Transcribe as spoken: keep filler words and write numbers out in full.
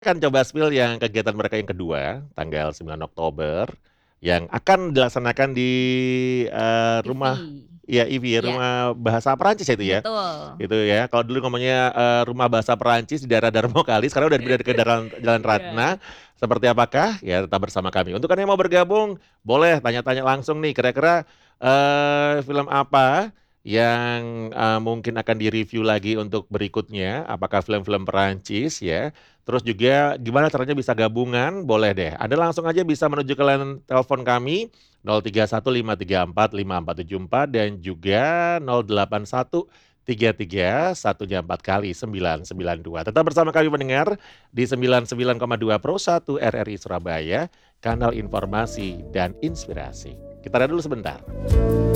Akan coba spill yang kegiatan mereka yang kedua, tanggal sembilan Oktober, yang akan dilaksanakan di, eee, I-V, rumah ya I-V, iya. Rumah Bahasa Perancis ya itu ya? Betul. Itu ya, kalau dulu ngomongnya, eee, Rumah Bahasa Perancis di daerah Darmo Kali, sekarang udah pindah ke daerah Jalan Ratna, Iya. seperti apakah? Ya tetap bersama kami. Untuk Anda yang mau bergabung, boleh tanya-tanya langsung nih, kira-kira, eee, film apa yang, eee, mungkin akan di-review lagi untuk berikutnya, apakah film-film Perancis ya, terus juga gimana caranya bisa gabungan, boleh deh. Anda langsung aja bisa menuju ke line telepon kami, nol tiga satu lima tiga empat lima empat tujuh empat dan juga nol delapan satu tiga tiga satunya empat kali sembilan sembilan dua. Tetap bersama kami pendengar, di sembilan sembilan koma dua Pro satu R R I Surabaya, kanal informasi dan inspirasi. Kita rehat dulu sebentar.